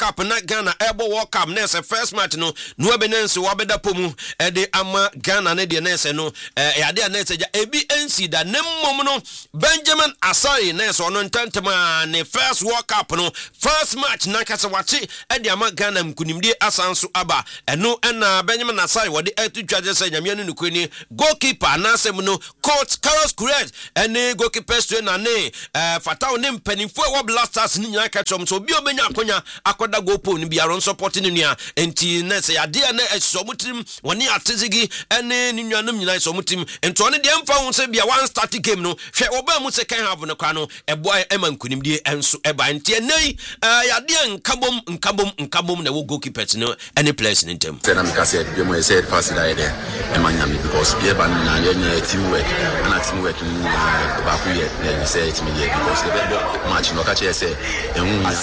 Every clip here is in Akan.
Cup na Ghana Ebo World Cup na se first match no no ebenense wabeda pomu de ama Ghana ne de na se no yade na se ebi ensi da nemmom no Benjamin Asare na se ono ntantema ne first World Cup no first match na kase wachi de ama Ghana mkunimdie asanso aba eno na Benjamin Asare wode etutwaje se nyame anu nukuni goalkeeper na se no coach Carlos Courage ene goalkeeper stwe na ne Fatao ne mpanimfo wo Blasters ni nyina ka chom so obi obenya akonya akoda gopo ni biaron support ni nua enti na se yade na esomutim woni atezigi ene ni nuanom nyina esomutim enti one de mfa ho se bia one start game no hwe oba mu second half no kwa no ebo emankunimdie enso eba enti enei yade nkabom na wo goalkeepers no any place in them say na me ka say be mo say pass that there emanyami because be ba na ye teamwork and teamwork ni ba ku ye na say it me there because the match no catch say ehun ya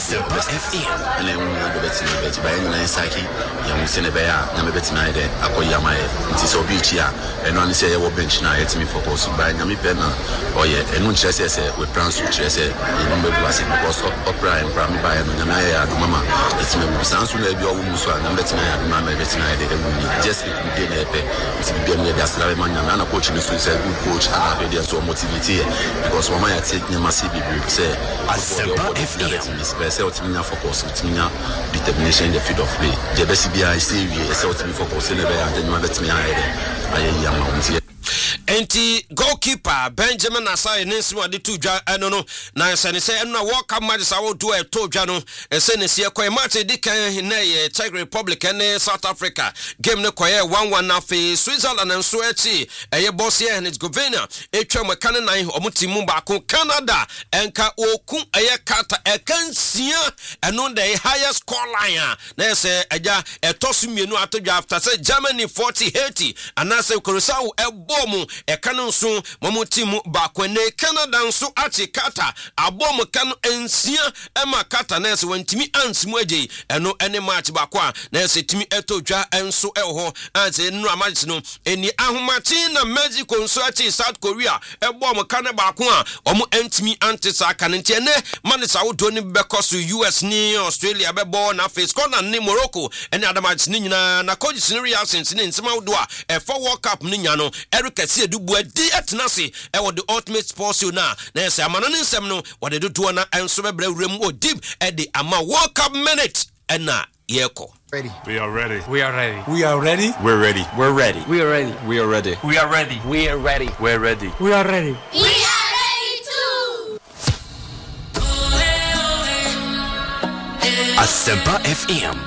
and ehun ya go bet me bet ba na saki ya mu se ne be ya na me bet na there akoya mai nti so bi chia eno ani say ye bench na yet me focus ba na me pe na oye eno nche say we plan so nche say you no be blast because opera and prime ba na na ya do mama it's me sansu na bi owo muso na bet na ya do mama bet na ya de just we dey na pe it's be me dey asla man na coach me so say good coach and I dey so motivate because mama ya take me massive big say Asempa FM say ultimate focus ultimate determination in the field of play the best be I say we say ultimate focus in the way and then bet me aye ya enti goalkeeper Benjamin Asare nensi wade to dwa eno no na se ne se eno World Cup match sa wo do e to dwa no se ne se koy match di kan na ye Czech Republic and South Africa game ne koy 1-1 na fe Switzerland and so echi eye Bosnia and Herzegovina etwa mekane nan omotimu ba ko Canada enka okun eye kata ekansia eno the highest score line na se eja etosu mienu atodwa after say Germany 40 Haiti and na se Curacao ebomu ekano nso momo timu bakwane Canada nso achi kata abom kanu ensia ema kata na se wantimi ansimu age eno ene match bakwa na se timi etodwa enso eho anse nnu match no eni ahomachi na Mexico nso achi South Korea ebom kanu bakwa omo entimi antisa kanenti ene manisa wodo ni bekoso US ni Australia bebo na face corner ni Morocco ene adamach ni nyina na coach scenario sense ni nsema wodo a for World Cup ni nya no Erika Dubu di etnasi e the ultimate sports na say amana nsem no wode dodo na enso bebre rem o deep e the ama World Cup minute na yeko ready we are ready we are ready we are ready we're ready we're ready we are ready we are ready we are ready we are ready we're ready we are ready we are ready too Asempa FM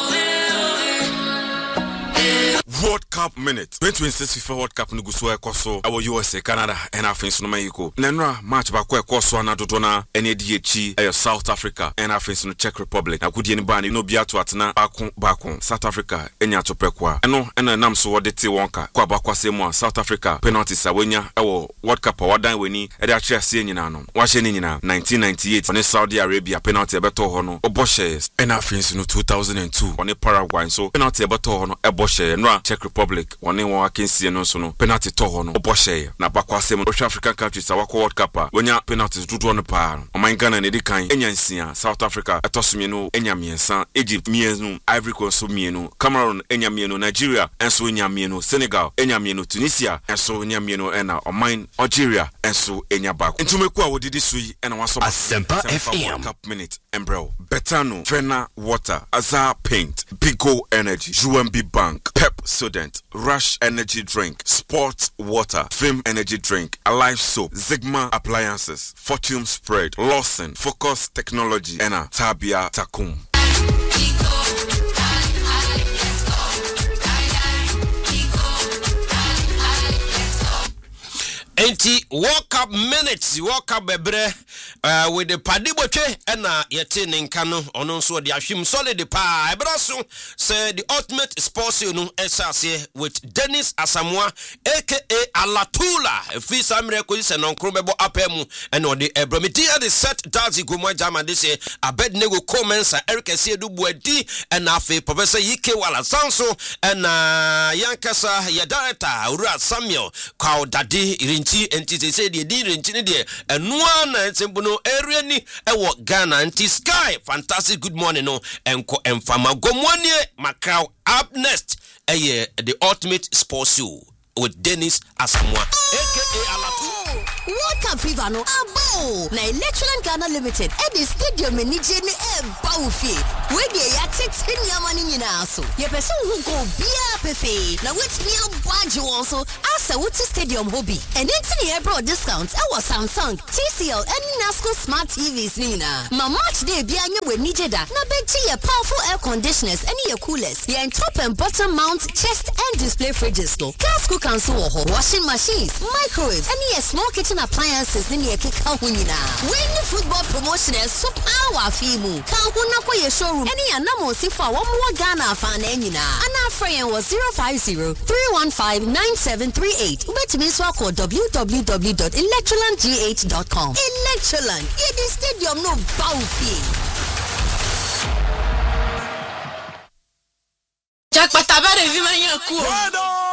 World Cup minute 2026 FIFA World Cup nuguso ekoso awo USA Canada and afenso no mayiko nenra match ba ko ekoso na dodo na ene DHI South Africa and afenso no Czech Republic na kudie ni ba ni no biato atena bakon South Africa enya topekwa eno ena nam so wode te wonka kwa bakwase mu South Africa penalties awenya ewo World Cup wadan weni e da kire ase nyina no wahye ni nyina 1998 on Saudi Arabia penalty ebeto ho no oboshe and afenso no 2002 on Paraguay so penalty ebeto ho no eboshe nra Czech Republic one akensie no so no penalty to ho no oboshe na bakwase mu African countries awako World Cup wenya penalties dudu no pa oman Ghana ne dikan enyansia South Africa etosumi no enyamiensa Egypt mienu Ivory Coast so mienu Cameroon enyamienu Nigeria enso enyamienu Senegal enyamienu Tunisia enso enyamienu ena oman Algeria enso enyabako ntumeku a wodidi sui ena waso Asempa FM World Cup minute embro Betano Fena Water Azar Paint Bigo Energy UMB Bank Pep Sodent Rush Energy Drink Sports Water Vim Energy Drink Alive Soap Zigma Appliances Fortune Spread Lawson Focus Technology and Tabia Takum. Enti World Cup minutes World Cup bebre with the padibotwe ena yete ninka no ono so de ahwim solid pa ebraso say the ultimate sports no esase with Dennis Asamoah aka Alatula fi samre ko ise no nkro bebo apemu ena ode ebromiti the set dazi gomo jama de say Abednego Comensa Eric Asiedubu adi ena afi Professor Yike Wala Sanso ena yankasa ya director Ura Samuel kwa dadi enti say the yedire ntini de enua na ensembu no area ni ewo Ghana anti Sky fantastic good morning no enko emfama gomwanie Macau up next the ultimate sports show with Dennis Asamoah aka Alatu. World Cup fever no abo na Electroland Ghana Limited at the stadium ni je ni bawfi we dey ya text ni amani nyina so ye person who go bia pefe na wait me abwaje won so asa wuti stadium hobby and entini e bro discount e was Samsung TCL and Nasco smart TVs ni na ma match day bia nya we ni je da na bechi ye powerful air conditioners and ye coolers ye top and bottom mount chest and display fridges no gas cooker so washing machines microwaves and ye small kitchen appliances in your kika hunina. Win the football promotion is so power fimu. Kan huna kwa ye showroom. Any anamo sifa wa mwa Ghana fan enina. Ana friend was 050-315-9738. Ubetimi swako www.electrolandgh.com. Electroland. Ye di stadium no baufi. Jack patabare vimanya kuo.